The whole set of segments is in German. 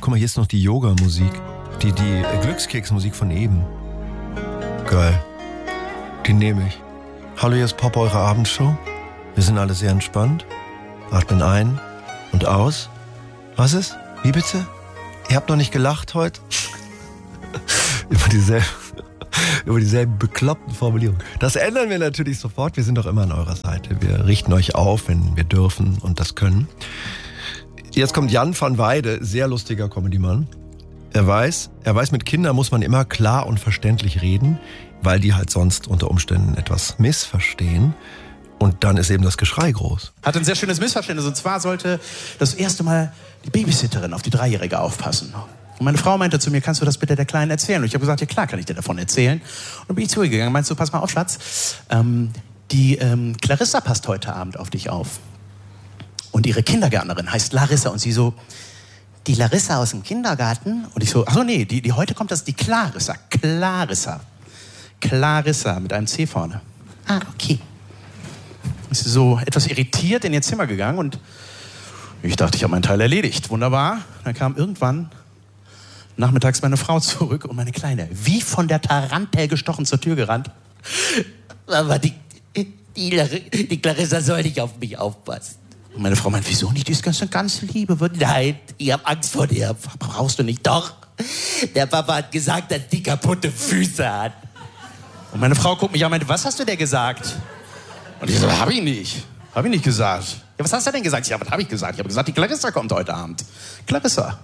Guck mal, hier ist noch die Yoga-Musik. Die Glückskeks-Musik von eben. Geil. Die nehme ich. Hallo, hier ist Pop, eure Abendshow. Wir sind alle sehr entspannt. Atmen ein und aus. Was ist? Wie bitte? Ihr habt noch nicht gelacht heute? über dieselben bekloppten Formulierungen. Das ändern wir natürlich sofort. Wir sind doch immer an eurer Seite. Wir richten euch auf, wenn wir dürfen und das können. Jetzt kommt Jan van Weide, sehr lustiger Comedy-Mann. Er weiß, mit Kindern muss man immer klar und verständlich reden, weil die halt sonst unter Umständen etwas missverstehen. Und dann ist eben das Geschrei groß. Hatte ein sehr schönes Missverständnis. Und zwar sollte das erste Mal die Babysitterin auf die 3-Jährige aufpassen. Und meine Frau meinte zu mir, kannst du das bitte der Kleinen erzählen? Und ich habe gesagt, ja klar, kann ich dir davon erzählen. Und dann bin ich zu ihr gegangen. Meinst du, pass mal auf, Schatz. Die Clarissa passt heute Abend auf dich auf. Und ihre Kindergärtnerin heißt Larissa. Und sie so, die Larissa aus dem Kindergarten? Und ich so, ach so, nee, die heute kommt, das ist die Clarissa. Clarissa mit einem C vorne. Ah, okay. Ist so etwas irritiert in ihr Zimmer gegangen und ich dachte, ich habe meinen Teil erledigt. Wunderbar. Dann kam irgendwann nachmittags meine Frau zurück und meine Kleine, wie von der Tarantel gestochen, zur Tür gerannt. Aber die Clarissa soll nicht auf mich aufpassen. Und meine Frau meint, wieso nicht? Die ist ganz liebe. Nein, ich habe Angst vor dir. Brauchst du nicht. Doch, der Papa hat gesagt, dass die kaputte Füße hat. Und meine Frau guckt mich an und meinte, was hast du denn gesagt? Und ich so, hab ich nicht gesagt. Ja, was hast du denn gesagt? Ja, was habe ich gesagt? Ich habe gesagt, die Clarissa kommt heute Abend. Clarissa.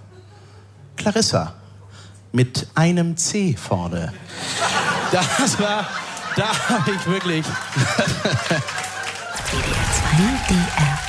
Mit einem C vorne. Da habe ich wirklich... WDR 2. WDR